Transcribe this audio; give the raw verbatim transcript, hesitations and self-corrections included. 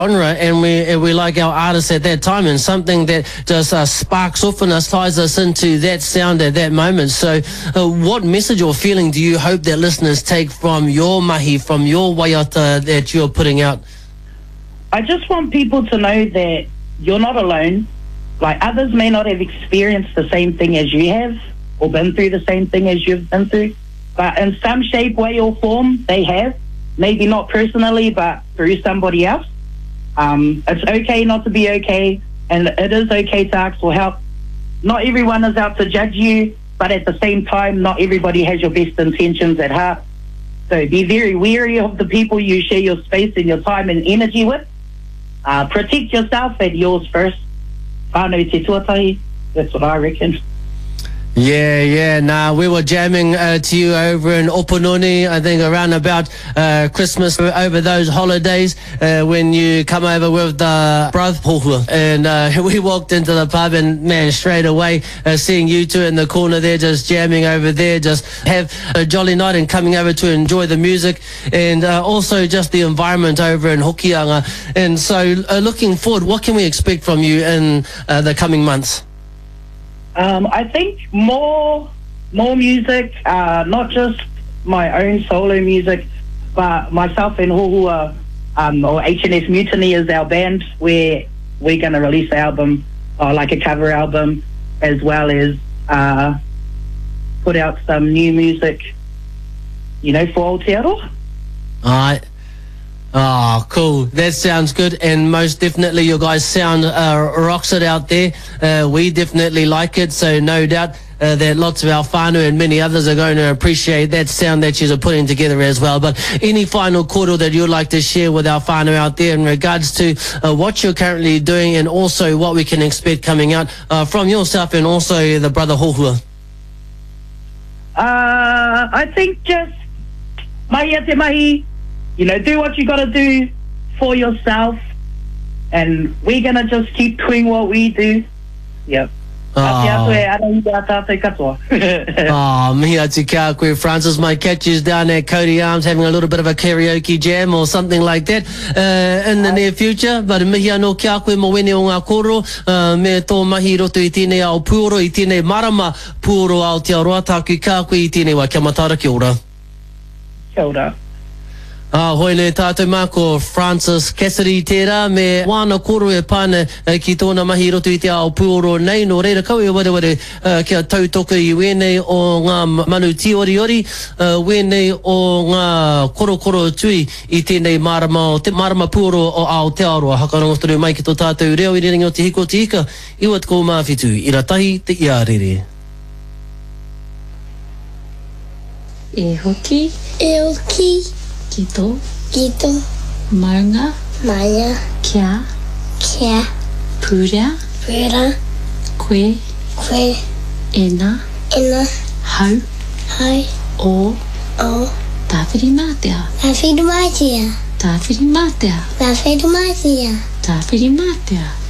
genre, and we and we like our artists at that time, and something that just uh, sparks off in us, ties us into that sound at that moment. So uh, what message or feeling do you hope that listeners take from your mahi, from your waiata that you're putting out? I just want people to know that you're not alone. Like, others may not have experienced the same thing as you have, or been through the same thing as you've been through, but in some shape, way or form, they have. Maybe not personally, but through somebody else. Um, it's okay not to be okay, and it is okay to ask for help. Not everyone is out to judge you, but at the same time, not everybody has your best intentions at heart. So be very wary of the people you share your space and your time and energy with. Uh, protect yourself and yours first. Whānau te tuatahi. That's what I reckon. Yeah, yeah. Nah, we were jamming uh, to you over in Opunoni, I think around about uh, Christmas, over those holidays, uh, when you come over with the brother Pohua. And uh, we walked into the pub, and man, straight away, uh, seeing you two in the corner there, just jamming over there, just have a jolly night and coming over to enjoy the music, and uh, also just the environment over in Hokianga. And so uh, looking forward, what can we expect from you in uh, the coming months? Um, I think more more music, uh, not just my own solo music, but myself and Hohua, um, or H and S Mutiny is our band, where we're going to release an album, or like a cover album, as well as uh, put out some new music, you know, for Aotearoa. Alright. Oh, cool. That sounds good. And most definitely your guys' sound uh, rocks it out there. Uh, we definitely like it. So no doubt uh, that lots of our whānau and many others are going to appreciate that sound that you're putting together as well. But any final koro that you'd like to share with our whānau out there in regards to uh, what you're currently doing, and also what we can expect coming out uh, from yourself and also the brother Hohua? Uh, I think just mahi a te mahi. You know, do what you got to do for yourself, and we're going to just keep doing what we do. Yep. Oh, mihi atu kia koe, Francis. Might catch you down at Cody Arms having a little bit of a karaoke jam or something like that uh, in the near future. But mihi anō kia koe mo wene o ngā koro, uh, me tō mahi roto i tēnei ao puoro, i tēnei marama puoro Aotearoa. Tāku kia koe i tēnei wā, kia matara, kia ora. Kia ora. Ah, hoi nei tātou māko Francis Cassidy tērā, me wāna koro e pāne uh, ki tōna mahi roto i te ao puoro nei. Nō reira kau e ware ware uh, kia tautoko i wēnei o ngā manu tiori ori, uh, wēnei o ngā koro koro tui i tēnei marama, o te marama puoro o Aotearoa. Hakarongotoru mai ki tō tātou reo i rerengi o te hiko te hika, iwa te kou mawhitu, i ratahi te iarere. E hoki. E hoki. Kito. Kito. Maunga. Maia. Kia. Kia. Pūrea. Pūrea. Koe. Koe. Ena. Ena. Hau. Hau. O. O. Tāwhiri mātea. Tāwhiri mātea. Tāwhiri mātea. Tāwhiri mātea. Tāwhiri mātea.